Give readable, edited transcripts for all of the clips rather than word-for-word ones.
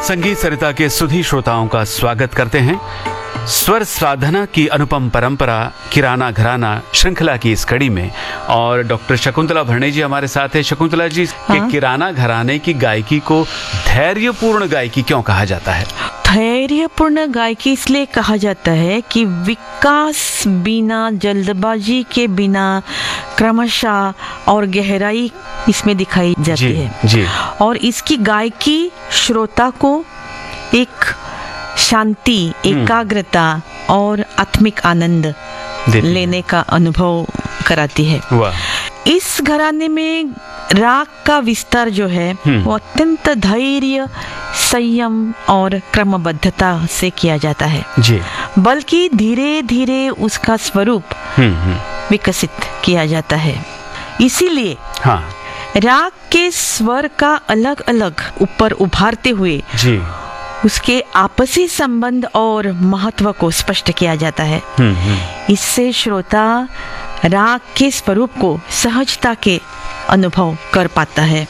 संगीत सरिता के सुधी श्रोताओं का स्वागत करते हैं। स्वर साधना की अनुपम परंपरा किराना घराना श्रृंखला की इस कड़ी में, और डॉक्टर शकुंतला भरणे जी हमारे साथ है। शकुंतला जी, के किराना घराने की गायकी को धैर्यपूर्ण गायकी क्यों कहा जाता है? धैर्यपूर्ण गायकी इसलिए कहा जाता है कि विकास बिना जल्दबाजी के, बिना क्रमशः और गहराई इसमें दिखाई जाती है जी। और इसकी गायकी श्रोता को एक शांति, एकाग्रता और आत्मिक आनंद लेने का अनुभव कराती है। इस घराने में राग का विस्तार जो है वो अत्यंत धैर्य, संयम और क्रमबद्धता से किया जाता है जी। बल्कि धीरे धीरे उसका स्वरूप विकसित किया जाता है। इसीलिए राग के स्वर का अलग अलग ऊपर उभारते हुए जी उसके आपसी संबंध और महत्व को स्पष्ट किया जाता है। इससे श्रोता राग के स्वरूप को सहजता के अनुभव कर पाता है।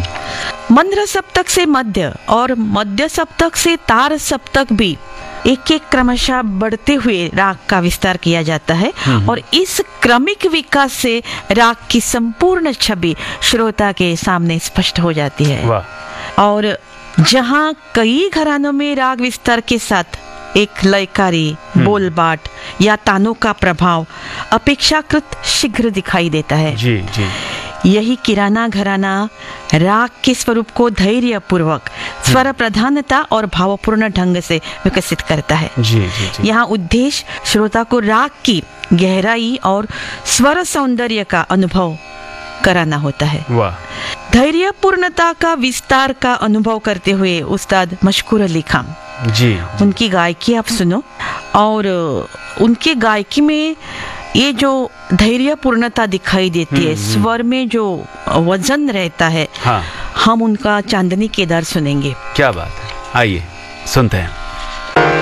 मंद्र सप्तक से मध्य और मध्य सप्तक से तार सप्तक भी एक एक क्रमशः बढ़ते हुए राग का विस्तार किया जाता है और इस क्रमिक विकास से राग की संपूर्ण छवि श्रोता के सामने स्पष्ट हो जाती है। और जहाँ कई घरानों में राग विस्तार के साथ एक लयकारी, बोलबाट या तानों का प्रभाव अपेक्षाकृत शीघ्र दिखाई देता है। जी। यही किराना घराना राग के स्वरूप को धैर्य पूर्वक, स्वर प्रधानता और भावपूर्ण ढंग से विकसित करता है। जी। यहाँ उद्देश्य श्रोता को राग की गहराई और स्वर सौंदर्य का अनुभव कराना होता है। धैर्य पूर्णता का विस्तार का अनुभव करते हुए उस्ताद मशकूर अली खान जी, उनकी गायकी आप सुनो, और उनके गायकी में ये जो धैर्य पूर्णता दिखाई देती है, स्वर में जो वजन रहता है, हम उनका चांदनी केदार सुनेंगे। क्या बात है, आइए सुनते हैं।